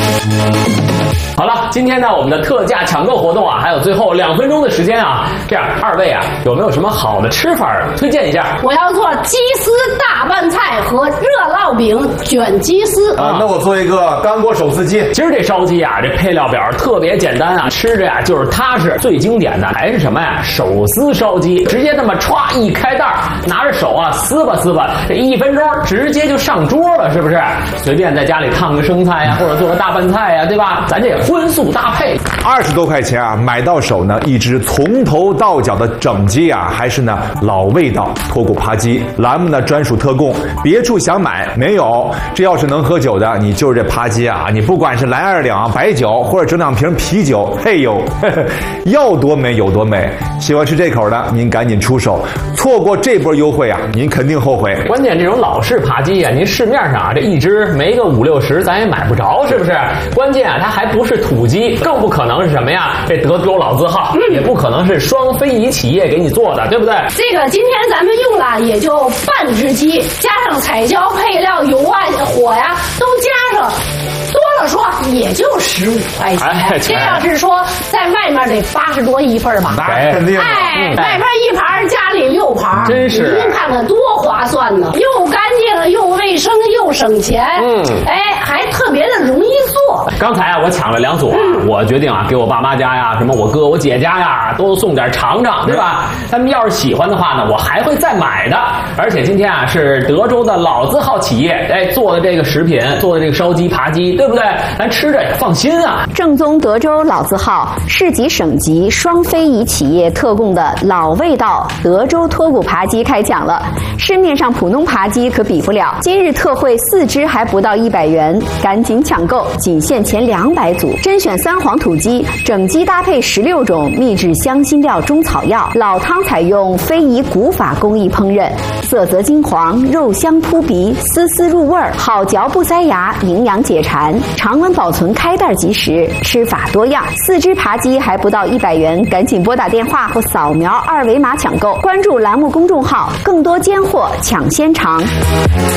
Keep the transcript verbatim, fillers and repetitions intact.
好了，今天呢我们的特价抢购活动啊，还有最后两分钟的时间啊，这样二位啊有没有什么好的吃法推荐一下？ 我要做鸡丝大拌菜和热烙饼卷鸡丝啊，那我做一个干锅手撕鸡。 其实这烧鸡啊，这配料表特别简单啊，吃着呀就是踏实。最经典的还是什么呀？手撕烧鸡，直接那么歘一开袋，拿着手啊撕吧撕吧，这一分钟直接就上桌了，是不是？随便在家里烫个生菜呀，或者做个大拌菜呀，对吧？咱这荤素搭配， 二十多块钱啊，买到手呢一只从头到脚的整鸡啊，还是呢老味道脱骨扒鸡，栏目呢专属特供，别处想买没有。这要是能喝酒的，你就是这扒鸡啊，你不管是来二两白酒，或者整两瓶啤酒，嘿呦，呵呵，要多美有多美。喜欢吃这口的，您赶紧出手，错过这波优惠啊，您肯定后悔。 关键这种老式扒鸡啊，您市面上啊这一只没个五六十，咱也买不着，是不是？关键啊，它还不是土鸡，更不可能是什么呀？这德州老字号，嗯、也不可能是双非遗企业给你做的，对不对？ 这个今天咱们用了也就半只鸡，加上彩椒、配料、油啊、火呀，都加上。多了说也就十五块钱，哎、这要是说在外面得八十多一份吧？ 那肯定。 哎，外面一盘，家里六盘， 真是。 您看看多划算呢，又干净又卫生又省钱，嗯，哎，还特别的容易做。 刚才啊，我抢了两组，嗯、我决定啊，给我爸妈家呀、什么我哥、我姐家呀，都送点尝尝，对吧？他们要是喜欢的话呢，我还会再买的。而且今天啊，是德州的老字号企业，哎，做的这个食品，做的这个烧鸡、扒鸡，对不对？咱吃着也放心啊！ 正宗德州老字号、市级省级双非遗企业特供的老味道德州脱骨扒鸡开抢了，市面上普通扒鸡可比不了。今日特惠四只还不到一百元，赶紧抢购，仅限前两百组，甄选三黄土鸡，整鸡搭配十六种秘制香辛料中草药，老汤采用非遗古法工艺烹饪，色泽金黄，肉香扑鼻，丝丝入味儿，好嚼不塞牙，营养解馋。常温保存，开袋即食，吃法多样。四只扒鸡还不到一百元，赶紧拨打电话或扫描二维码抢购。关注栏目公众号，更多尖货抢先尝。